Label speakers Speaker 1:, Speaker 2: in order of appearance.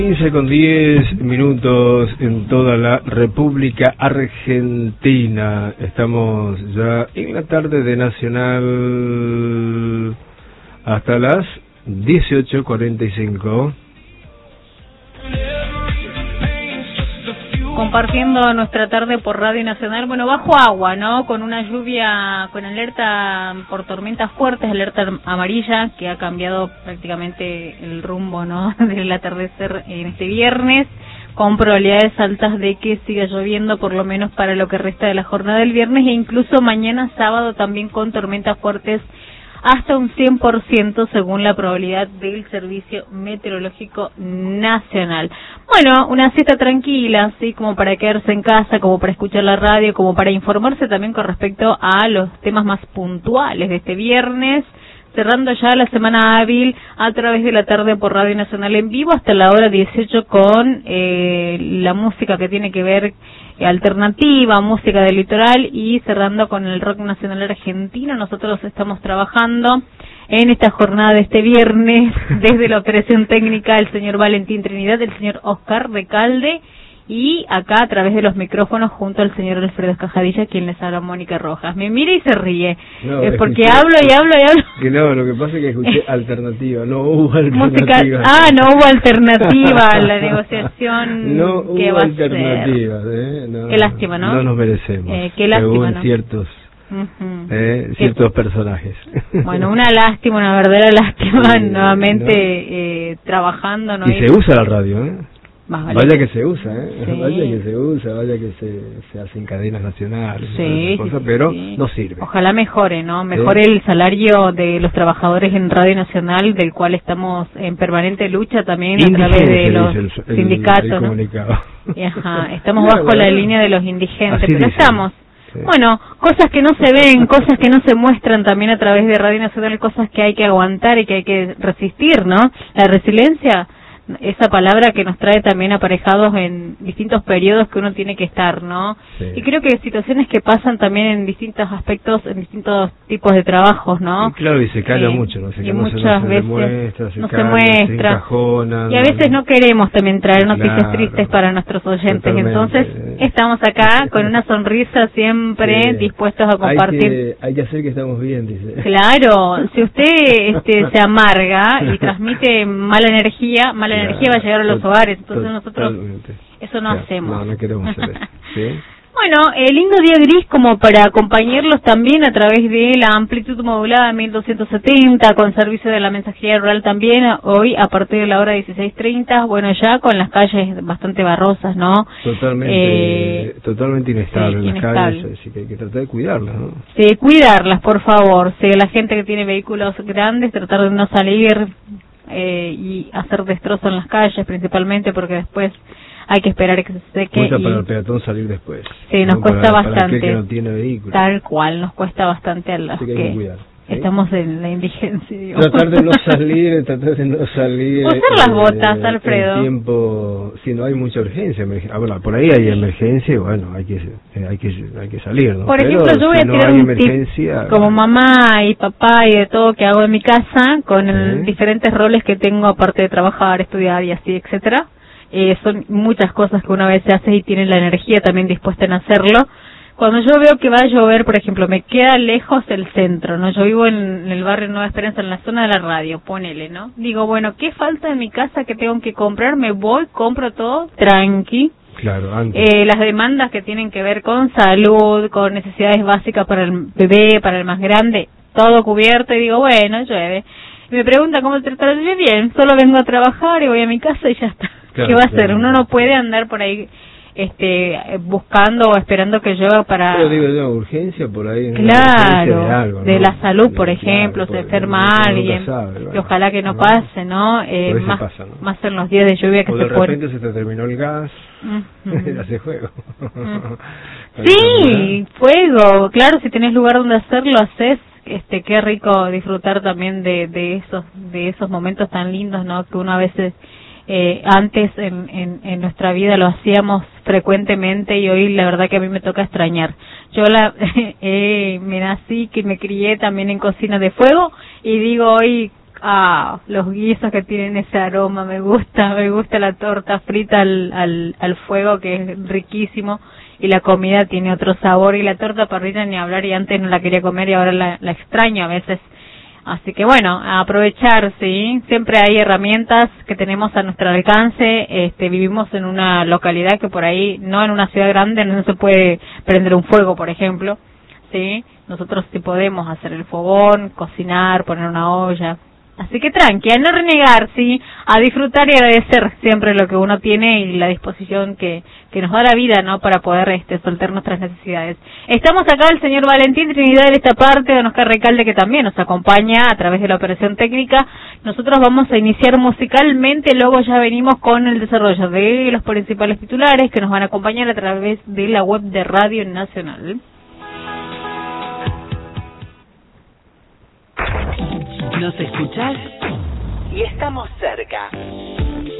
Speaker 1: 15:10 en toda la República Argentina. Estamos ya en la tarde de Nacional hasta las 18:45.
Speaker 2: Compartiendo nuestra tarde por Radio Nacional, bueno, bajo agua, ¿no? Con una lluvia, con alerta por tormentas fuertes, alerta amarilla, que ha cambiado prácticamente el rumbo, ¿no? Del atardecer en este viernes, con probabilidades altas de que siga lloviendo, por lo menos para lo que resta de la jornada del viernes, e incluso mañana sábado también con tormentas fuertes, hasta un 100% según la probabilidad del Servicio Meteorológico Nacional. Bueno, una cita tranquila, así como para quedarse en casa, como para escuchar la radio, como para informarse también con respecto a los temas más puntuales de este viernes, cerrando ya la semana hábil a través de la tarde por Radio Nacional en vivo hasta la hora 18 con la música que tiene que ver alternativa, música del litoral, y cerrando con el rock nacional argentino. Nosotros estamos trabajando en esta jornada de este viernes desde la operación técnica el señor Valentín Trinidad, el señor Oscar Recalde, y acá a través de los micrófonos junto al señor Alfredo Escajadilla, quien les habla, Mónica Rojas. Me mira y se ríe,
Speaker 1: no,
Speaker 2: porque hablo y hablo.
Speaker 1: Que no, lo que pasa es que escuché alternativa, no hubo alternativa.
Speaker 2: No hubo alternativa a la negociación.
Speaker 1: No
Speaker 2: que
Speaker 1: hubo
Speaker 2: va
Speaker 1: alternativa,
Speaker 2: a ser. No, qué lástima, ¿no?
Speaker 1: No nos merecemos.
Speaker 2: Qué lástima,
Speaker 1: según
Speaker 2: ¿no?
Speaker 1: ciertos personajes.
Speaker 2: Bueno, una lástima, una verdadera lástima, nuevamente trabajando. ¿no?
Speaker 1: Y se usa la radio, ¿eh?
Speaker 2: Vaya
Speaker 1: que se usa,
Speaker 2: sí.
Speaker 1: Vaya que se usa, vaya que se hacen cadenas nacionales, cosas, pero no sirve.
Speaker 2: Ojalá mejore, ¿no? Mejore el salario de los trabajadores en Radio Nacional, del cual estamos en permanente lucha también a través de los sindicatos, ¿no? Estamos bajo la línea de los indigentes, pero estamos. Sí. Bueno, cosas que no se ven, cosas que no se muestran también a través de Radio Nacional, cosas que hay que aguantar y que hay que resistir, ¿no? La resiliencia, esa palabra que nos trae también aparejados en distintos periodos que uno tiene que estar, ¿no? Sí. Y creo que situaciones que pasan también en distintos aspectos, en distintos tipos de trabajos, ¿no?
Speaker 1: Y claro, y se calla mucho, ¿no?
Speaker 2: Y muchas veces
Speaker 1: no se muestra,
Speaker 2: y a veces no queremos también traer noticias tristes para nuestros oyentes. Totalmente. Entonces estamos acá con una sonrisa siempre dispuestos a compartir.
Speaker 1: Hay que hacer que estamos bien, dice.
Speaker 2: Claro, si usted se amarga y transmite mala energía va a llegar a los hogares, entonces nosotros eso no hacemos.
Speaker 1: No queremos hacer eso. ¿Sí?
Speaker 2: Bueno, lindo día gris como para acompañarlos también a través de la amplitud modulada 1270, con servicio de la mensajería rural también, hoy a partir de la hora 16:30, bueno, ya con las calles bastante barrosas, ¿no?
Speaker 1: Totalmente inestable en las calles, así que hay que tratar de cuidarlas, ¿no?
Speaker 2: Sí, cuidarlas, por favor. Sí, la gente que tiene vehículos grandes, tratar de no salir y hacer destrozo en las calles principalmente, porque después hay que esperar a que se seque.
Speaker 1: Cuesta para el peatón salir después.
Speaker 2: Sí, nos cuesta bastante.
Speaker 1: Para que no tiene vehículo.
Speaker 2: Tal cual, nos cuesta bastante a los que estamos en la indigencia.
Speaker 1: Tratar de no salir.
Speaker 2: Usar las botas, Alfredo.
Speaker 1: En tiempo, si no hay mucha urgencia. Bueno, por ahí hay emergencia, bueno, hay que salir, ¿no?
Speaker 2: Por ejemplo, yo voy a tirar un tip, como mamá y papá y de todo que hago en mi casa, con diferentes roles que tengo aparte de trabajar, estudiar y así, etcétera. Son muchas cosas que una vez se hace y tienen la energía también dispuesta en hacerlo. Cuando yo veo que va a llover, por ejemplo, me queda lejos el centro, ¿no? Yo vivo en el barrio Nueva Esperanza, en la zona de la radio, ponele, ¿no? Digo, bueno, ¿qué falta en mi casa que tengo que comprar? Me voy, compro todo, tranqui.
Speaker 1: Claro, antes.
Speaker 2: Las demandas que tienen que ver con salud, con necesidades básicas para el bebé, para el más grande, todo cubierto, y digo, bueno, llueve. Y me pregunta cómo tratar de bien, solo vengo a trabajar y voy a mi casa y ya está. Claro, ¿qué va a hacer? Uno no puede andar por ahí buscando o esperando que llueva para...
Speaker 1: Pero digo yo, urgencia por ahí.
Speaker 2: Claro,
Speaker 1: de algo, ¿no?
Speaker 2: De la salud, por ejemplo, se enferma alguien, y ojalá que no pase, ¿no? Más en los días de lluvia que
Speaker 1: o
Speaker 2: se
Speaker 1: de repente se te terminó el gas, hace juego.
Speaker 2: Sí, fuego, claro, si tenés lugar donde hacerlo, haces. Qué rico disfrutar también de esos momentos tan lindos, ¿no? Que uno a veces antes en nuestra vida lo hacíamos frecuentemente, y hoy la verdad que a mí me toca extrañar. Yo me nací, que me crié también en cocina de fuego, y digo hoy los guisos que tienen ese aroma, me gusta la torta frita al fuego, que es riquísimo, y la comida tiene otro sabor, y la torta parrilla ni hablar, y antes no la quería comer y ahora la extraño a veces. Así que bueno, a aprovechar, sí, siempre hay herramientas que tenemos a nuestro alcance. Vivimos en una localidad que por ahí, no en una ciudad grande, no se puede prender un fuego, por ejemplo, sí. Nosotros sí podemos hacer el fogón, cocinar, poner una olla. Así que tranqui, a no renegar, sí, a disfrutar y agradecer siempre lo que uno tiene y la disposición que nos da la vida, ¿no?, para poder soltar nuestras necesidades. Estamos acá el señor Valentín Trinidad de esta parte, don Oscar Recalde, que también nos acompaña a través de la operación técnica. Nosotros vamos a iniciar musicalmente, luego ya venimos con el desarrollo de los principales titulares que nos van a acompañar a través de la web de Radio Nacional.
Speaker 3: Nos escuchás y estamos cerca.